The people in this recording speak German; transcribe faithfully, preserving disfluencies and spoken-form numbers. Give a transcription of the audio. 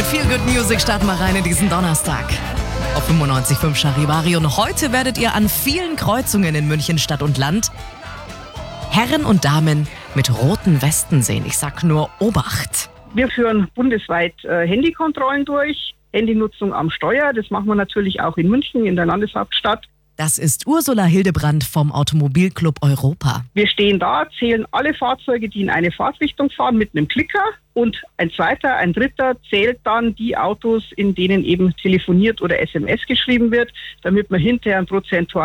Feel Good Music starten wir rein in diesen Donnerstag. Auf fünfundneunzig Komma fünf Charivari. Und heute werdet ihr an vielen Kreuzungen in München Stadt und Land Herren und Damen mit roten Westen sehen. Ich sag nur Obacht. Wir führen bundesweit äh, Handykontrollen durch, Handynutzung am Steuer. Das machen wir natürlich auch in München, in der Landeshauptstadt. Das ist Ursula Hildebrand vom Automobilclub Europa. Wir stehen da, zählen alle Fahrzeuge, die in eine Fahrtrichtung fahren, mit einem Klicker. Und ein zweiter, ein dritter zählt dann die Autos, in denen eben telefoniert oder S M S geschrieben wird, damit man hinterher ein prozentual